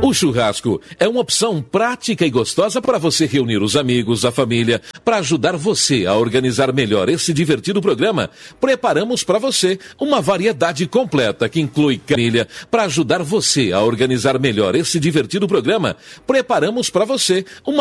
O churrasco é uma opção prática e gostosa para você reunir os amigos, a família, para ajudar você a organizar melhor esse divertido programa. Preparamos para você uma variedade completa que inclui família para ajudar você a organizar melhor esse divertido programa. Preparamos para você uma